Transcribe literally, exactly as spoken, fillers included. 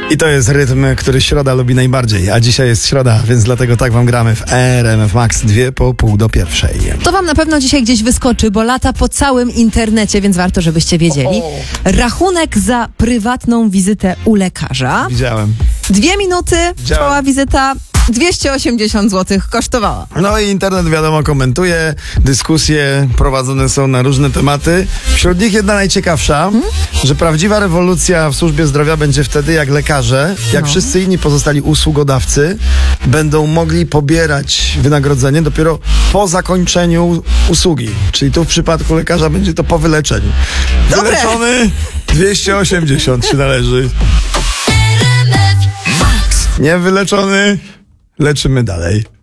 I to jest rytm, który środa lubi najbardziej. A dzisiaj jest środa, więc dlatego tak wam gramy w R M F Max dwie po pół do pierwszej. To wam na pewno dzisiaj gdzieś wyskoczy, bo lata po całym internecie, więc warto, żebyście wiedzieli. Rachunek za prywatną wizytę u lekarza. Widziałem. Dwie minuty Widziałem. trwała wizyta, dwieście osiemdziesiąt złotych kosztowała. No i internet wiadomo komentuje, dyskusje prowadzone są na różne tematy. Wśród nich jedna najciekawsza, hmm? że prawdziwa rewolucja w służbie zdrowia będzie wtedy, jak lekarze, jak no. wszyscy inni pozostali usługodawcy będą mogli pobierać wynagrodzenie dopiero po zakończeniu usługi. Czyli tu w przypadku lekarza będzie to po wyleczeniu. Dobre. Wyleczony dwieście osiemdziesiąt się należy. Niewyleczony leczymy dalej.